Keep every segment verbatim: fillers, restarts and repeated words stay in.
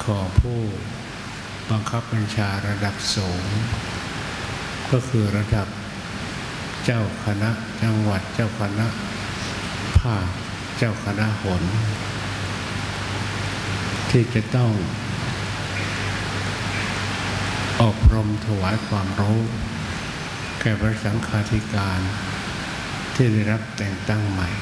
ของผู้บังคับบัญชาระดับสูงก็คือระดับเจ้าคณะจังหวัดเจ้าคณะภาคเจ้าคณะหนที่จะต้องอบรมถวายความรู้แก่พระสังฆาธิการที่ได้รับแต่งตั้งใหม่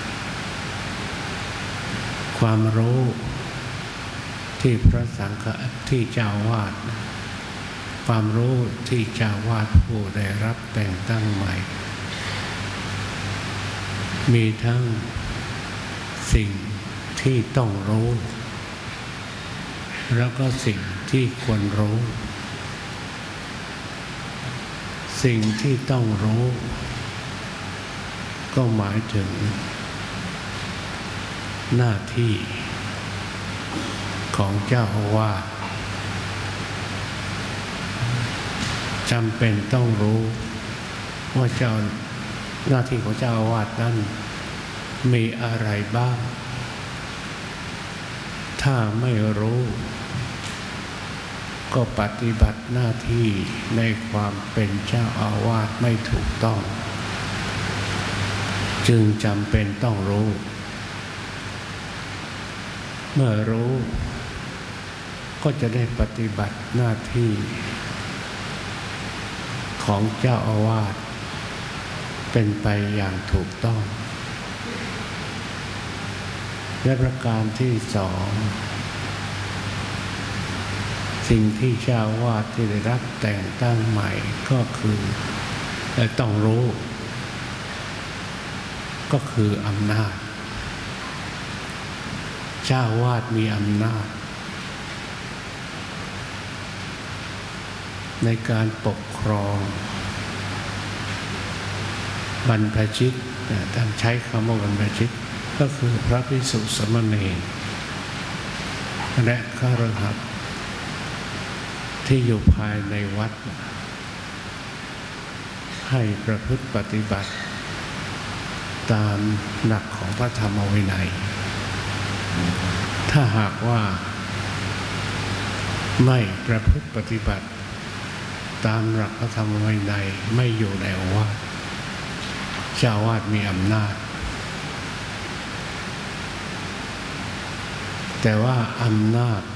ความรู้ที่พระสังฆที่เจ้าวาดความรู้ที่เจ้าวาดผู้ได้รับแต่งตั้งใหม่มีทั้งสิ่งที่ต้องรู้แล้วก็สิ่งที่ควรรู้สิ่งที่ต้องรู้ก็หมายถึงหน้าที่ของเจ้าอาวาสจำเป็นต้องรู้ว่าเจ้าหน้าที่ของเจ้าอาวาสนั้นมีอะไรบ้างถ้าไม่รู้ก็ปฏิบัติหน้าที่ในความเป็นเจ้าอาวาสไม่ถูกต้องจึงจำเป็นต้องรู้เมื่อรู้ก็จะได้ปฏิบัติหน้าที่ของเจ้าอาวาสเป็นไปอย่างถูกต้องและประการที่สองสิ่งที่เจ้าอาวาสที่ได้รับแต่งตั้งใหม่ก็คือต้องรู้ก็คืออำนาจเจ้าอาวาสมีอำนาจในการปกครองบรรพชิตท่านใช้คำว่าบรรพชิตก็คือพระภิกษุสามเณรและฆราวาสที่อยู่ภายในวัดให้ประพฤติปฏิบัติตามหลักของพระธรรมวินัยถ้าหากว่าไม่ประพฤติปฏิบัติตามหลักพระธรรมวินัยไม่อยู่ในโอวาทเจ้าอาวาสมีอำนาจแต่ว่าอำนาจ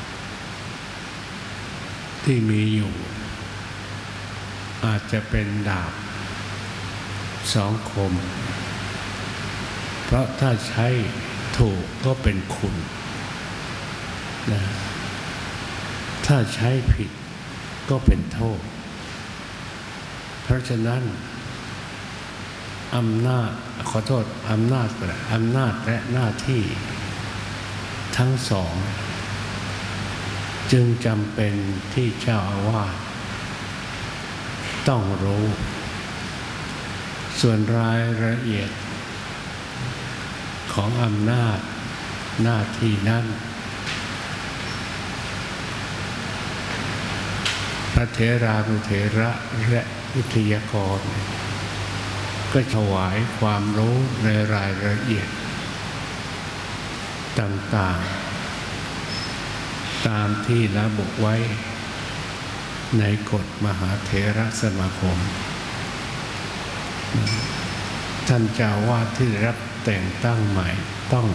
ที่มีอยู่อาจจะเป็นดาบสองคมเพราะถ้าใช้ถูกก็เป็นคุณนะถ้าใช้ผิดก็เป็นโทษเพราะฉะนั้นอำนาจขอโทษอำนาจก็ได้อำนาจและหน้าที่ทั้งสองจึงจำเป็นที่เจ้าอาวาสต้องรู้ส่วนรายละเอียดของอำนาจหน้าที่นั้นพระเถรานุเถระและวิทยากรก็ถวายความรู้ในรายละเอียดต่างๆตามที่ระบุไว้ในกฎมหาเถรสมาคมท่านเจ้าอาวาสที่ได้รับแต่งตั้งใหม่ต้อง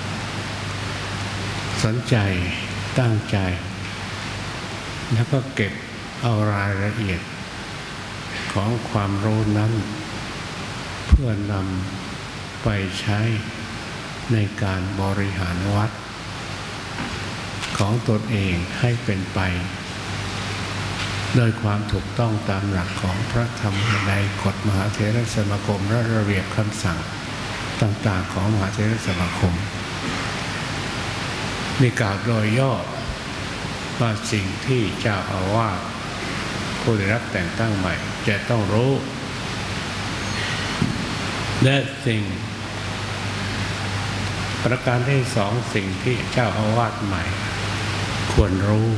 สนใจตั้งใจแล้วก็เก็บเอารายละเอียดของความรู้นั้นเพื่อนำไปใช้ในการบริหารวัดของตนเองให้เป็นไปโดยความถูกต้องตามหลักของพระธรรมในกฎมหาเถรสมาคมและระเบียบคำสั่งต่างๆของมหาเถรสมาคมมีกล่าวโดยย่อว่าสิ่งที่เจ้าอาวาสผู้ได้รับแต่งตั้งใหม่จะต้องรู้และสิ่งประการที่สองสิ่งที่เจ้าอาวาสใหม่ควรรู้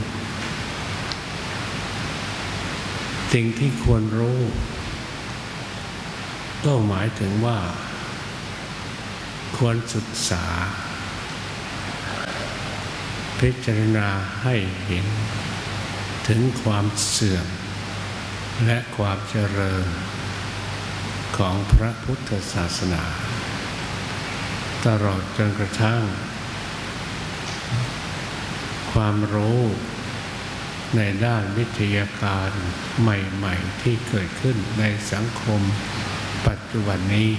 สิ่งที่ควรรู้ก็หมายถึงว่าควรศึกษาพิจารณาให้เห็นถึงความเสื่อมและความเจริญของพระพุทธศาสนาตลอดจนกระทั่งความรู้ในด้านวิทยาการใหม่ๆที่เกิดขึ้นในสังคมปัจจุบันนี้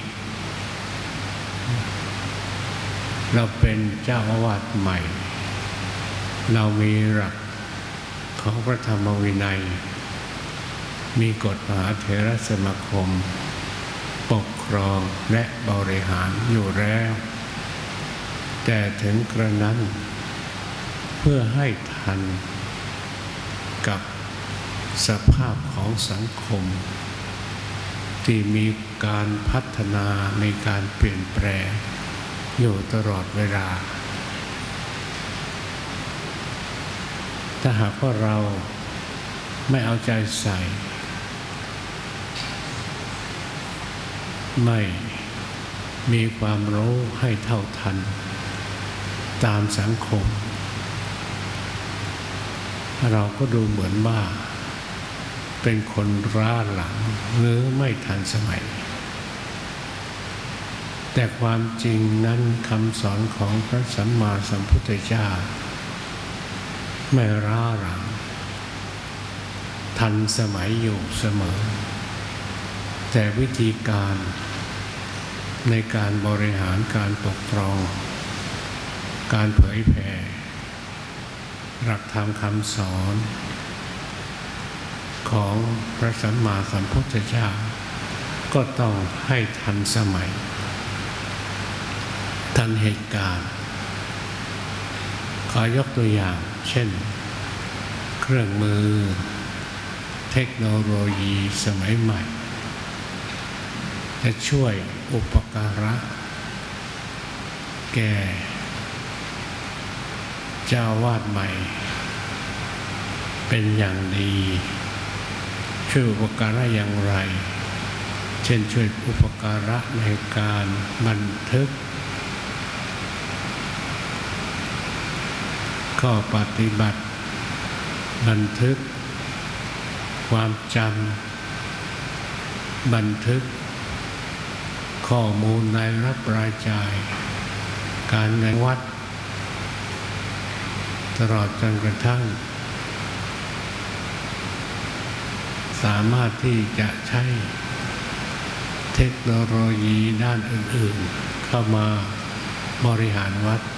เราเป็นเจ้าอาวาสใหม่เรามีหลักของพระธรรมวินัยมีกฎมหาเถรสมาคมปกครองและบริหารอยู่แล้วแต่ถึงกระนั้นเพื่อให้ทันกับสภาพของสังคมที่มีการพัฒนามีการเปลี่ยนแปลงอยู่ตลอดเวลาถ้าหากว่าเราไม่เอาใจใส่ไม่มีความรู้ให้เท่าทันตามสังคมเราก็ดูเหมือนว่าเป็นคนล้าหลังหรือไม่ทันสมัยแต่ความจริงนั้นคำสอนของพระสัมมาสัมพุทธเจ้าไม่ล้าหลังทันสมัยอยู่เสมอแต่วิธีการในการบริหารการปกครองการเผยแผ่หลักธรรมคำสอนของพระสัมมาสัมพุทธเจ้าก็ต้องให้ทันสมัยทันเหตุการณ์ขอยกตัวอย่างเช่นเครื่องมือเทคโนโลยีสมัยใหม่จะช่วยอุปการะแก่เจ้าวาดใหม่เป็นอย่างดีช่วยอุปการะอย่างไรเช่นช่วยอุปการะในการบันทึกข้อปฏิบัติบันทึกความจำบันทึกข้อมูลรายรับรายจ่ายการเงินวัดตลอดจนกระทั่งสามารถที่จะใช้เทคโนโลยีด้านอื่นๆเข้ามาบริหารวัด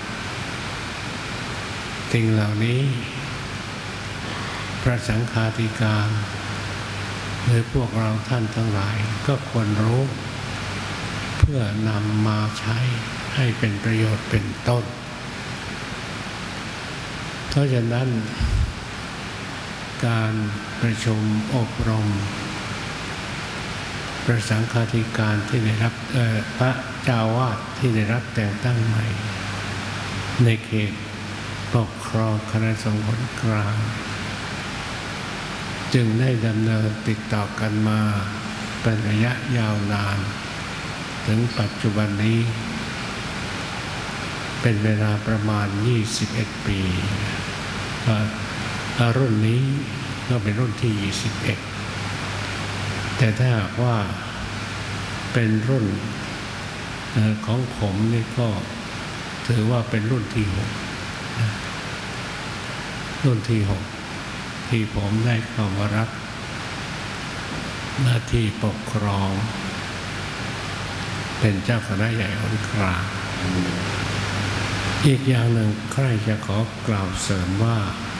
สิ่งเหล่านี้พระสังฆาธิการหรือพวกเราท่านทั้งหลายก็ควรรู้เพื่อนำมาใช้ให้เป็นประโยชน์เป็นต้นเพราะฉะนั้นการประชุมอบรมพระสังฆาธิการที่ได้รับพระเจ้าวาดที่ได้รับแต่งตั้งใหม่ในเขตปกครองคณะสงฆ์คนกลางจึงได้ดำเนินติดต่อกันมาเป็นระยะยาวนานถึงปัจจุบันนี้เป็นเวลาประมาณยี่สิบเอ็ดปีรุ่นนี้ก็เป็นรุ่นที่ยี่สิบเอ็ดแต่ถ้าหากว่าเป็นรุ่นของผมนี่ก็ถือว่าเป็นรุ่นที่หกรุ่นที่หกที่ผมได้เข้ามารับหน้าที่ปกครองเป็นเจ้าคณะใหญ่องค์กลางอีกอย่างหนึ่งใครจะขอกล่าวเสริมว่า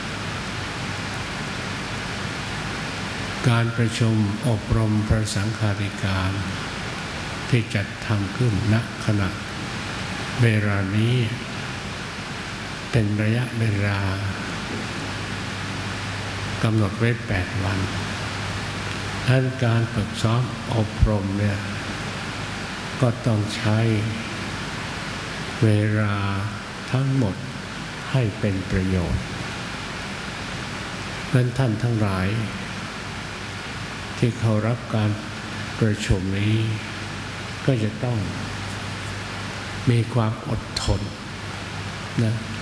การประชุมอบรมพระสังฆาธิการที่จัดทำขึ้นณขณะเวลานี้เป็นระยะเวลากำหนดไว้แปดวันดังนั้นการฝึกซ้อมอบรมเนี่ยก็ต้องใช้เวลาทั้งหมดให้เป็นประโยชน์ดังนั้นท่านทั้งหลายที่เข้ารับการประชุมนี้ก็จะต้องมีความอดทนนะ